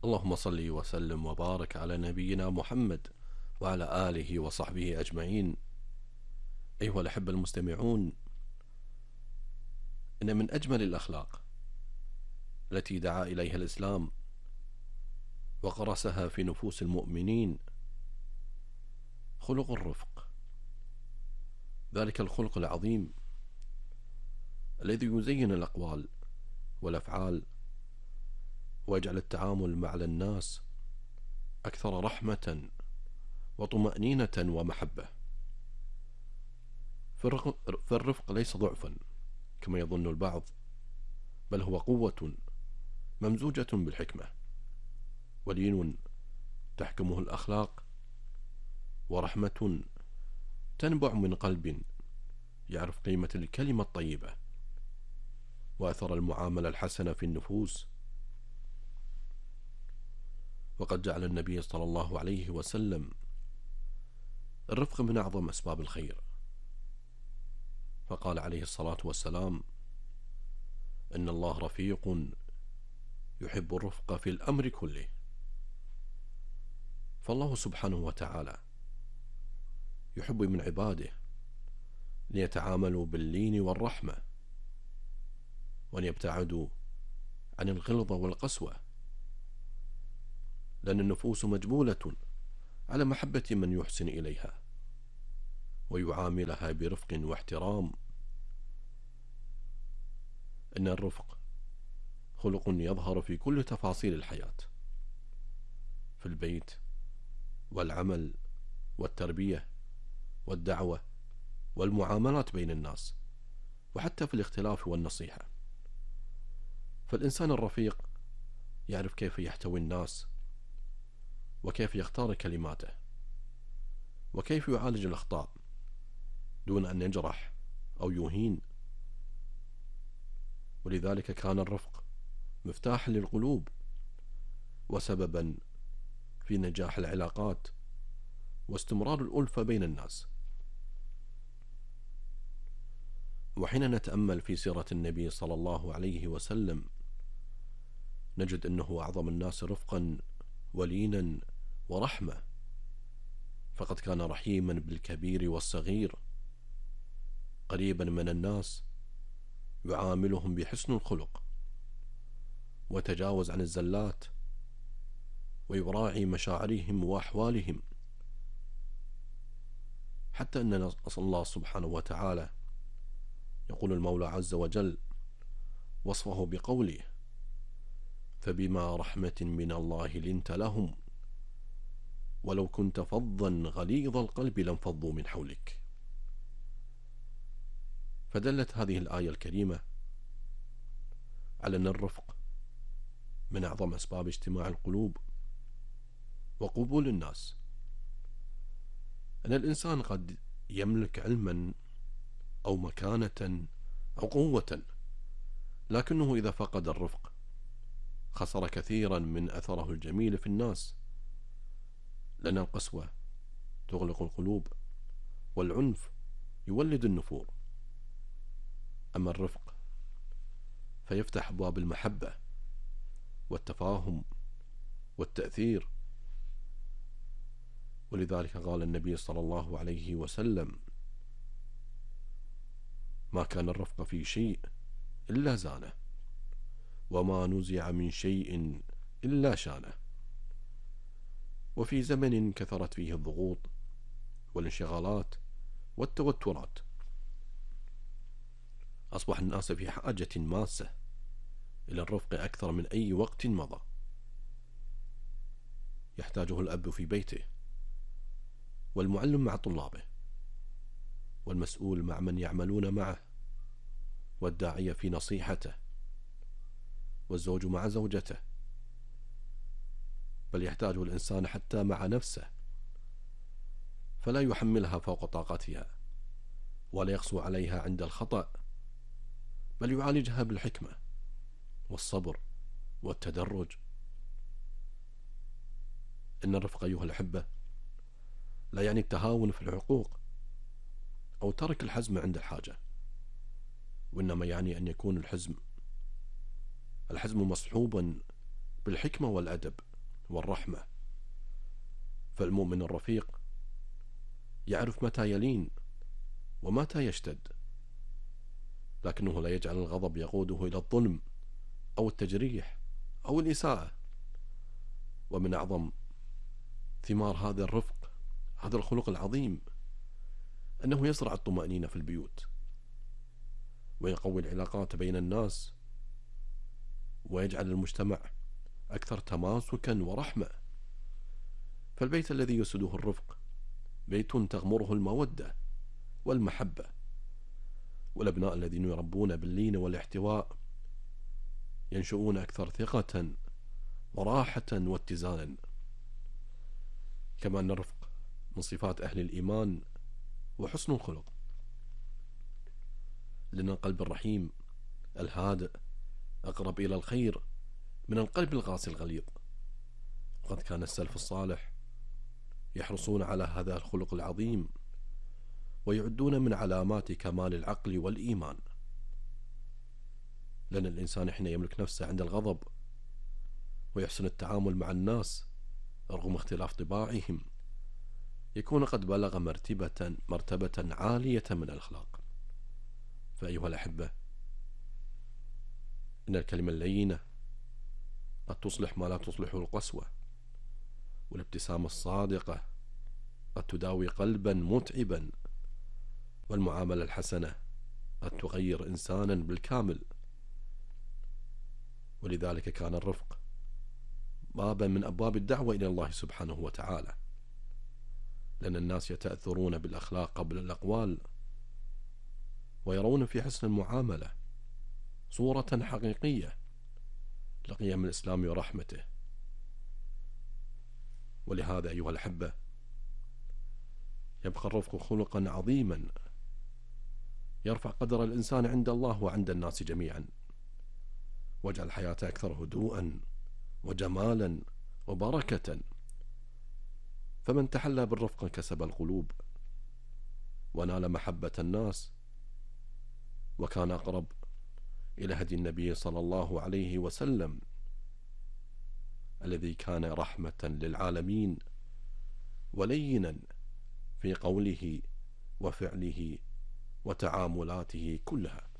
اللهم صل وسلم وبارك على نبينا محمد وعلى آله وصحبه أجمعين. أيها الأحبة المستمعون، إن من أجمل الأخلاق التي دعا إليها الإسلام وغرسها في نفوس المؤمنين خلق الرفق، ذلك الخلق العظيم الذي يزين الأقوال والأفعال ويجعل التعامل مع الناس أكثر رحمة وطمأنينة ومحبة. فالرفق ليس ضعفا كما يظن البعض، بل هو قوة ممزوجة بالحكمة، ولين تحكمه الأخلاق، ورحمة تنبع من قلب يعرف قيمة الكلمة الطيبة وأثر المعاملة الحسنة في النفوس. وقد جعل النبي صلى الله عليه وسلم الرفق من أعظم أسباب الخير، فقال عليه الصلاة والسلام: إن الله رفيق يحب الرفق في الأمر كله. فالله سبحانه وتعالى يحب من عباده ليتعاملوا باللين والرحمة، وأن يبتعدوا عن الغلظة والقسوة، لأن النفوس مجبولة على محبة من يحسن إليها ويعاملها برفق واحترام. إن الرفق خلق يظهر في كل تفاصيل الحياة، في البيت والعمل والتربية والدعوة والمعاملات بين الناس، وحتى في الاختلاف والنصيحة. فالإنسان الرفيق يعرف كيف يحتوي الناس، وكيف يختار كلماته، وكيف يعالج الأخطاء دون أن يجرح أو يهين. ولذلك كان الرفق مفتاحا للقلوب وسببا في نجاح العلاقات واستمرار الألفة بين الناس. وحين نتأمل في سيرة النبي صلى الله عليه وسلم نجد أنه أعظم الناس رفقا ولينا ورحمة، فقد كان رحيما بالكبير والصغير، قريبا من الناس، يعاملهم بحسن الخلق وتجاوز عن الزلات، ويراعي مشاعرهم وأحوالهم، حتى أن الله سبحانه وتعالى يقول المولى عز وجل وصفه بقوله: فبما رحمة من الله لنت لهم ولو كنت فظا غليظ القلب لانفضوا من حولك. فدلت هذه الآية الكريمة على أن الرفق من أعظم أسباب اجتماع القلوب وقبول الناس. أن الإنسان قد يملك علما أو مكانة أو قوة، لكنه إذا فقد الرفق خسر كثيرا من أثره الجميل في الناس، لأن القسوة تغلق القلوب والعنف يولد النفور. أما الرفق فيفتح أبواب المحبة والتفاهم والتأثير. ولذلك قال النبي صلى الله عليه وسلم: ما كان الرفق في شيء إلا زانه، وما نزع من شيء إلا شانه. وفي زمن كثرت فيه الضغوط والانشغالات والتوترات أصبح الناس في حاجة ماسة إلى الرفق أكثر من أي وقت مضى. يحتاجه الأب في بيته، والمعلم مع طلابه، والمسؤول مع من يعملون معه، والداعية في نصيحته، والزوج مع زوجته، بل يحتاجه الإنسان حتى مع نفسه، فلا يحملها فوق طاقتها ولا يقسو عليها عند الخطأ، بل يعالجها بالحكمة والصبر والتدرج. إن الرفق أيها الأحبة لا يعني التهاون في الحقوق أو ترك الحزم عند الحاجة، وإنما يعني أن يكون الحزم مصحوبا بالحكمة والأدب والرحمة. فالمؤمن الرفيق يعرف متى يلين ومتى يشتد، لكنه لا يجعل الغضب يقوده إلى الظلم أو التجريح أو الإساءة. ومن أعظم ثمار هذا الرفق، هذا الخلق العظيم، أنه يزرع الطمأنينة في البيوت، ويقوي العلاقات بين الناس، ويجعل المجتمع أكثر تماسكا ورحمة. فالبيت الذي يسده الرفق بيت تغمره المودة والمحبة، والأبناء الذين يربون باللين والاحتواء ينشؤون أكثر ثقة وراحة واتزانا. كما أن الرفق من صفات أهل الإيمان وحسن الخلق، لأن القلب الرحيم الهادئ أقرب إلى الخير من القلب القاسي الغليظ. وقد كان السلف الصالح يحرصون على هذا الخلق العظيم، ويعدون من علامات كمال العقل والإيمان. لأن الإنسان حين يملك نفسه عند الغضب ويحسن التعامل مع الناس رغم اختلاف طباعهم، يكون قد بلغ مرتبة عالية من الأخلاق. فأيها الأحبة، إن الكلمة اللينة قد تصلح ما لا تصلحه القسوة، والابتسامة الصادقة قد تداوي قلبا متعبا، والمعاملة الحسنة قد تغير إنسانا بالكامل. ولذلك كان الرفق بابا من أبواب الدعوة إلى الله سبحانه وتعالى، لأن الناس يتأثرون بالأخلاق قبل الأقوال، ويرون في حسن المعاملة صورة حقيقية لقيم الإسلام ورحمته. ولهذا أيها الأحبة، يبقى الرفق خلقا عظيما يرفع قدر الإنسان عند الله وعند الناس جميعا، واجعل حياته أكثر هدوءا وجمالا وبركة. فمن تحلى بالرفق كسب القلوب ونال محبة الناس، وكان أقرب إلى هدي النبي صلى الله عليه وسلم الذي كان رحمة للعالمين ولينا في قوله وفعله وتعاملاته كلها.